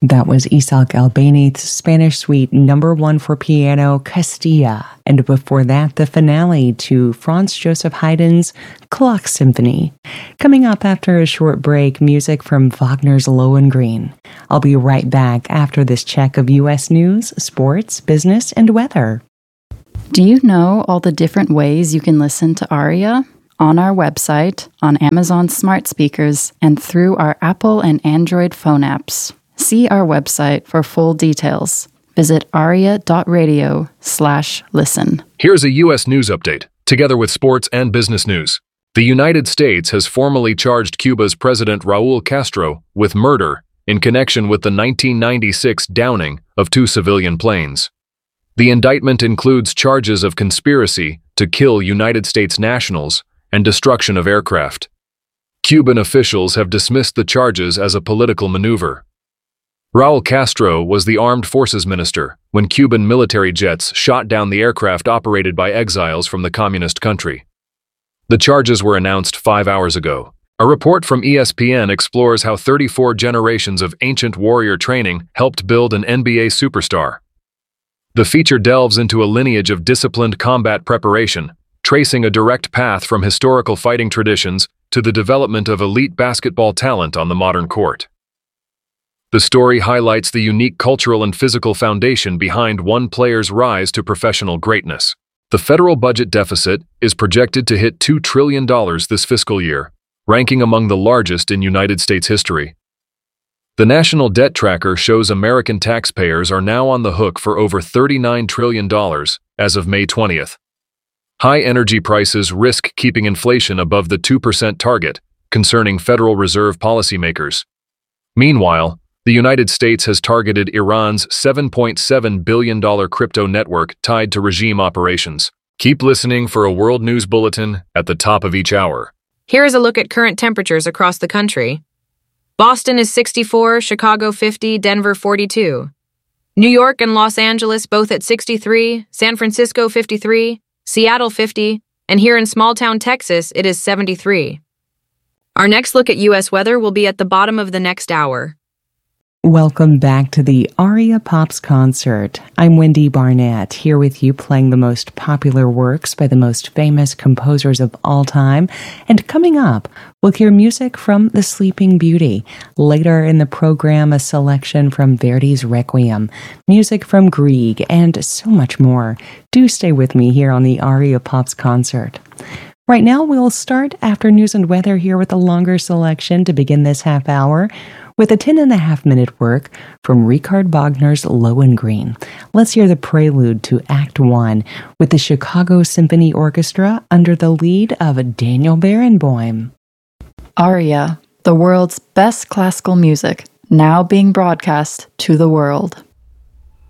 That was Isaac Albéniz's Spanish Suite number 1 for piano, Castilla, and before that, the finale to Franz Joseph Haydn's Clock Symphony. Coming up after a short break, music from Wagner's Lohengrin. I'll be right back after this check of U.S. news, sports, business, and weather. Do you know all the different ways you can listen to ARIA? On our website, on Amazon smart speakers, and through our Apple and Android phone apps. See our website for full details. Visit aria.radio/listen. Here's a U.S. news update, together with sports and business news. The United States has formally charged Cuba's President Raul Castro with murder in connection with the 1996 downing of 2 civilian planes. The indictment includes charges of conspiracy to kill United States nationals and destruction of aircraft. Cuban officials have dismissed the charges as a political maneuver. Raul Castro was the Armed Forces Minister when Cuban military jets shot down the aircraft operated by exiles from the communist country. The charges were announced 5 hours ago. A report from ESPN explores how 34 generations of ancient warrior training helped build an NBA superstar. The feature delves into a lineage of disciplined combat preparation, tracing a direct path from historical fighting traditions to the development of elite basketball talent on the modern court. The story highlights the unique cultural and physical foundation behind one player's rise to professional greatness. The federal budget deficit is projected to hit $2 trillion this fiscal year, ranking among the largest in United States history. The National Debt Tracker shows American taxpayers are now on the hook for over $39 trillion as of May 20th. High energy prices risk keeping inflation above the 2% target, concerning Federal Reserve policymakers. Meanwhile, the United States has targeted Iran's $7.7 billion crypto network tied to regime operations. Keep listening for a World News Bulletin at the top of each hour. Here is a look at current temperatures across the country. Boston is 64, Chicago 50, Denver 42. New York and Los Angeles both at 63, San Francisco 53, Seattle 50, and here in small-town Texas, it is 73. Our next look at U.S. weather will be at the bottom of the next hour. Welcome back to the ARIA Pops Concert. I'm Wendy Barnett, here with you playing the most popular works by the most famous composers of all time. And coming up, we'll hear music from The Sleeping Beauty. Later in the program, a selection from Verdi's Requiem, music from Grieg, and so much more. Do stay with me here on the ARIA Pops Concert. Right now, we'll start after news and weather here with a longer selection to begin this half hour, with a 10.5-minute work from Richard Wagner's Lohengrin. Let's hear the prelude to Act 1 with the Chicago Symphony Orchestra under the lead of Daniel Barenboim. ARIA, the world's best classical music, now being broadcast to the world.